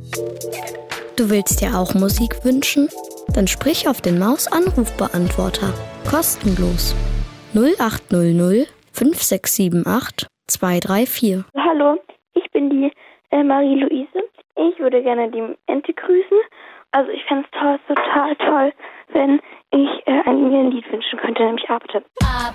Du willst dir auch Musik wünschen? Dann sprich auf den Maus-Anrufbeantworter. Kostenlos. 0800 5678 234. Hallo, ich bin die Marie-Louise. Ich würde gerne die Ente grüßen. Also ich fände es total toll, wenn ich mir ein Lied wünschen könnte, nämlich Ab.